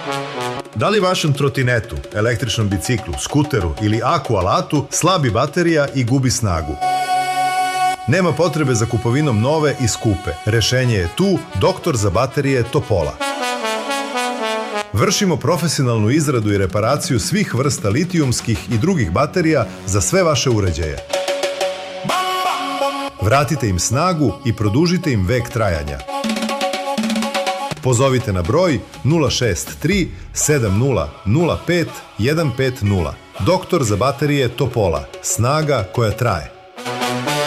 Da li vašem trotinetu, električnom biciklu, skuteru ili akualatu slabi baterija i gubi snagu? Nema potrebe za kupovinom nove i skupe. Rešenje je tu, doktor za baterije Topola. Vršimo profesionalnu izradu i reparaciju svih vrsta litijumskih i drugih baterija za sve vaše uređaje. Vratite im snagu i produžite im vek trajanja. Pozovite na broj 063 7005 150. Doktor za baterije Topola. Snaga koja traje.